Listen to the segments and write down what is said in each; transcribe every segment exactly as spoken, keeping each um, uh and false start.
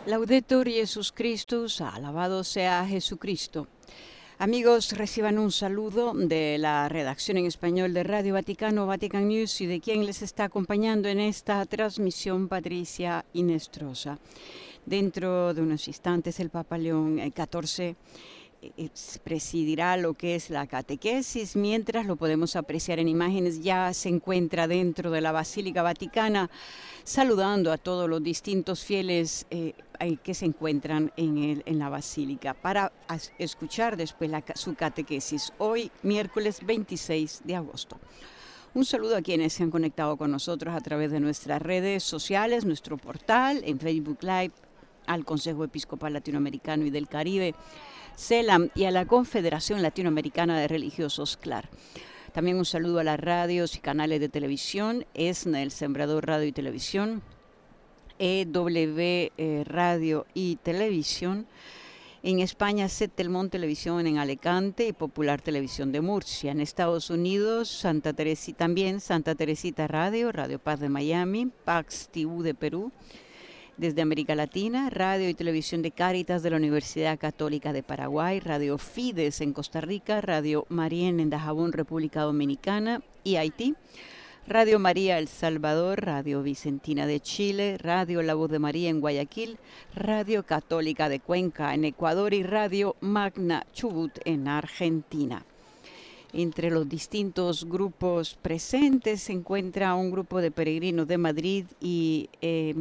Laudetur Jesus Christus, alabado sea Jesucristo. Amigos, reciban un saludo de la redacción en español de Radio Vaticano, Vatican News, y de quien les está acompañando en esta transmisión, Patricia Inestrosa. Dentro de unos instantes, el Papa León catorce presidirá lo que es la catequesis, mientras lo podemos apreciar en imágenes, ya se encuentra dentro de la Basílica Vaticana, saludando a todos los distintos fieles eh, que se encuentran en, el, en la Basílica, para escuchar después la, su catequesis, hoy miércoles veintiséis de agosto. Un saludo a quienes se han conectado con nosotros a través de nuestras redes sociales, nuestro portal, en Facebook Live, al Consejo Episcopal Latinoamericano y del Caribe, CELAM, y a la Confederación Latinoamericana de Religiosos, C L A R. También un saludo a las radios y canales de televisión, ESNA, El Sembrador Radio y Televisión, E W eh, Radio y Televisión, en España, C E T Telmón Televisión en Alicante y Popular Televisión de Murcia. En Estados Unidos, Santa Teresita, también Santa Teresita Radio, Radio Paz de Miami, Pax T V de Perú. Desde América Latina, Radio y Televisión de Cáritas de la Universidad Católica de Paraguay, Radio Fides en Costa Rica, Radio Marién en Dajabón, República Dominicana y Haití, Radio María El Salvador, Radio Vicentina de Chile, Radio La Voz de María en Guayaquil, Radio Católica de Cuenca en Ecuador y Radio Magna Chubut en Argentina. Entre los distintos grupos presentes se encuentra un grupo de peregrinos de Madrid y eh,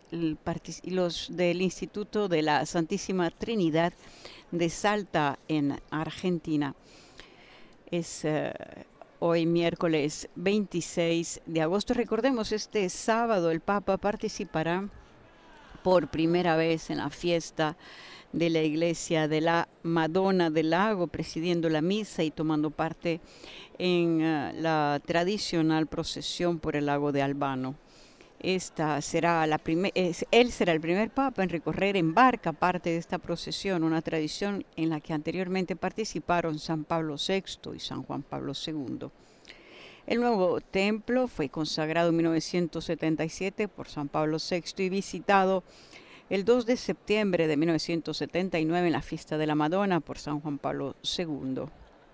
los del Instituto de la Santísima Trinidad de Salta en Argentina. Es uh, hoy miércoles veintiséis de agosto. Recordemos, este sábado el Papa participará por primera vez en la fiesta de la Iglesia de la Madonna del Lago, presidiendo la misa y tomando parte en uh, la tradicional procesión por el lago de Albano. Esta será la primer, es, él será el primer papa en recorrer en barca parte de esta procesión, una tradición en la que anteriormente participaron San Pablo sexto y San Juan Pablo segundo. El nuevo templo fue consagrado en mil novecientos setenta y siete por San Pablo sexto y visitado el dos de septiembre de mil novecientos setenta y nueve en la fiesta de la Madonna por San Juan Pablo segundo.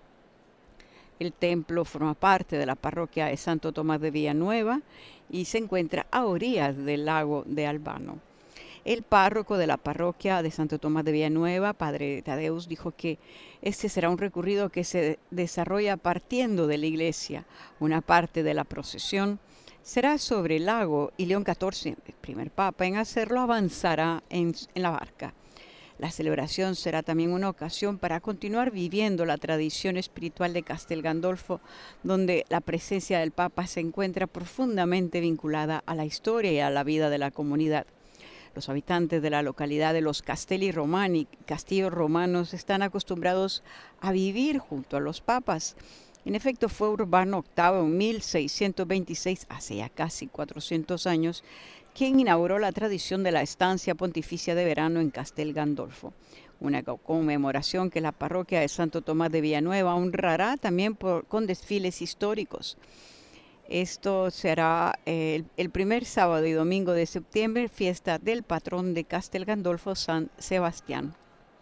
El templo forma parte de la parroquia de Santo Tomás de Villanueva y se encuentra a orillas del lago de Albano. El párroco de la parroquia de Santo Tomás de Villanueva, Padre Tadeus, dijo que este será un recorrido que se desarrolla partiendo de la iglesia. Una parte de la procesión será sobre el lago y León catorce, el primer papa en hacerlo, avanzará en, en la barca. La celebración será también una ocasión para continuar viviendo la tradición espiritual de Castel Gandolfo, donde la presencia del Papa se encuentra profundamente vinculada a la historia y a la vida de la comunidad. Los habitantes de la localidad de los Castelli Romani, castillos romanos, están acostumbrados a vivir junto a los papas. En efecto, fue Urbano octavo en mil seiscientos veintiséis, hace ya casi cuatrocientos años, quien inauguró la tradición de la estancia pontificia de verano en Castel Gandolfo, una conmemoración que la parroquia de Santo Tomás de Villanueva honrará también por, con desfiles históricos. Esto será eh, el, el primer sábado y domingo de septiembre, fiesta del patrón de Castel Gandolfo, San Sebastián.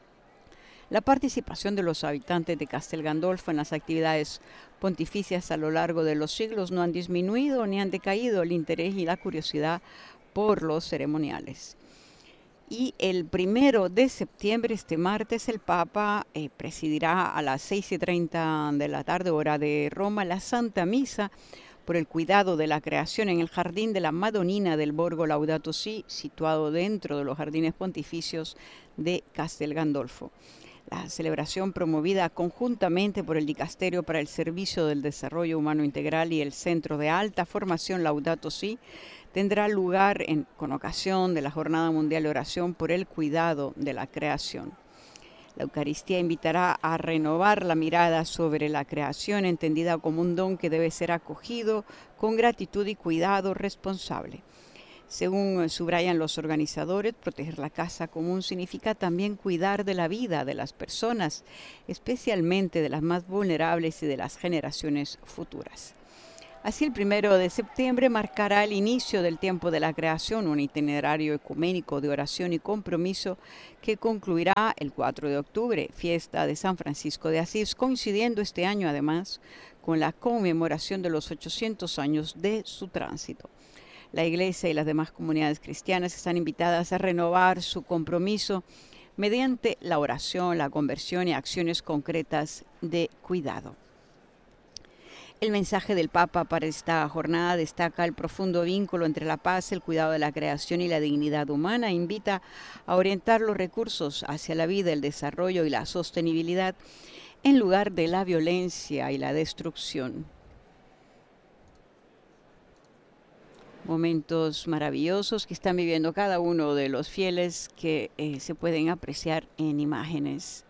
La participación de los habitantes de Castel Gandolfo en las actividades pontificias a lo largo de los siglos no han disminuido ni han decaído el interés y la curiosidad por los ceremoniales. Y el primero de septiembre, este martes, el Papa eh, presidirá a las seis y treinta de la tarde, hora de Roma, la Santa Misa por el cuidado de la creación en el Jardín de la Madonina del Borgo Laudato Si, situado dentro de los jardines pontificios de Castel Gandolfo. La celebración, promovida conjuntamente por el Dicasterio para el Servicio del Desarrollo Humano Integral y el Centro de Alta Formación Laudato Si, tendrá lugar en, con ocasión de la Jornada Mundial de Oración por el Cuidado de la Creación. La Eucaristía invitará a renovar la mirada sobre la creación, entendida como un don que debe ser acogido con gratitud y cuidado responsable. Según subrayan los organizadores, proteger la casa común significa también cuidar de la vida de las personas, especialmente de las más vulnerables y de las generaciones futuras. Así, el primero de septiembre marcará el inicio del tiempo de la creación, un itinerario ecuménico de oración y compromiso que concluirá el cuatro de octubre, fiesta de San Francisco de Asís, coincidiendo este año además con la conmemoración de los ochocientos años de su tránsito. La Iglesia y las demás comunidades cristianas están invitadas a renovar su compromiso mediante la oración, la conversión y acciones concretas de cuidado. El mensaje del Papa para esta jornada destaca el profundo vínculo entre la paz, el cuidado de la creación y la dignidad humana. E invita a orientar los recursos hacia la vida, el desarrollo y la sostenibilidad en lugar de la violencia y la destrucción. Momentos maravillosos que están viviendo cada uno de los fieles que eh, se pueden apreciar en imágenes.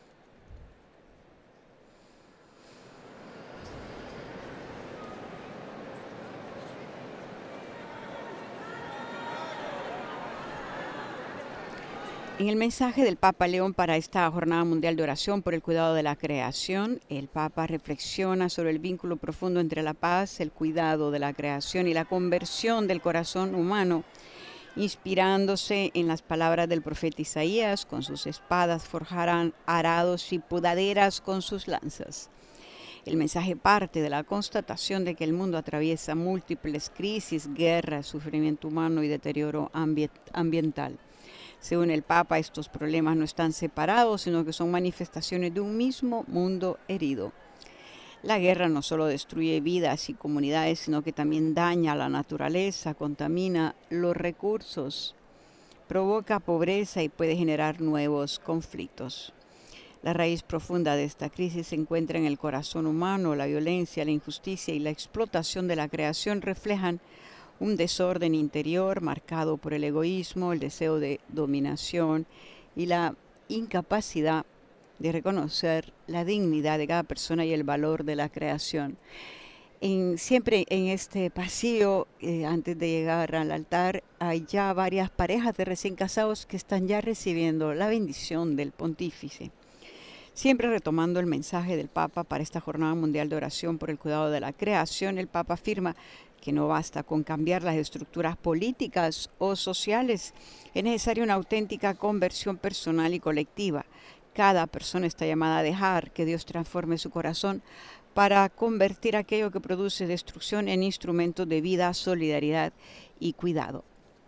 En el mensaje del Papa León para esta Jornada Mundial de Oración por el Cuidado de la Creación, el Papa reflexiona sobre el vínculo profundo entre la paz, el cuidado de la creación y la conversión del corazón humano, inspirándose en las palabras del profeta Isaías: con sus espadas forjarán arados y podaderas con sus lanzas. El mensaje parte de la constatación de que el mundo atraviesa múltiples crisis, guerras, sufrimiento humano y deterioro ambiental. Según el Papa, estos problemas no están separados, sino que son manifestaciones de un mismo mundo herido. La guerra no solo destruye vidas y comunidades, sino que también daña a la naturaleza, contamina los recursos, provoca pobreza y puede generar nuevos conflictos. La raíz profunda de esta crisis se encuentra en el corazón humano. La violencia, la injusticia y la explotación de la creación reflejan un desorden interior marcado por el egoísmo, el deseo de dominación y la incapacidad de reconocer la dignidad de cada persona y el valor de la creación. En, siempre en este pasillo, eh, antes de llegar al altar, hay ya varias parejas de recién casados que están ya recibiendo la bendición del pontífice. Siempre retomando el mensaje del Papa para esta Jornada Mundial de Oración por el Cuidado de la Creación, el Papa afirma que no basta con cambiar las estructuras políticas o sociales, es necesaria una auténtica conversión personal y colectiva. Cada persona está llamada a dejar que Dios transforme su corazón para convertir aquello que produce destrucción en instrumentos de vida, solidaridad y cuidado.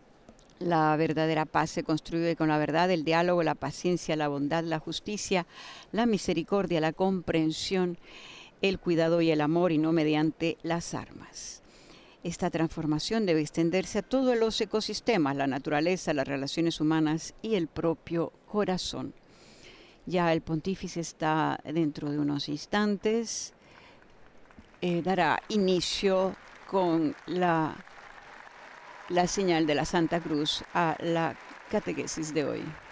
La verdadera paz se construye con la verdad, el diálogo, la paciencia, la bondad, la justicia, la misericordia, la comprensión, el cuidado y el amor, y no mediante las armas. Esta transformación debe extenderse a todos los ecosistemas, la naturaleza, las relaciones humanas y el propio corazón. Ya el pontífice está dentro de unos instantes. Eh, dará inicio con la, la señal de la Santa Cruz a la catequesis de hoy.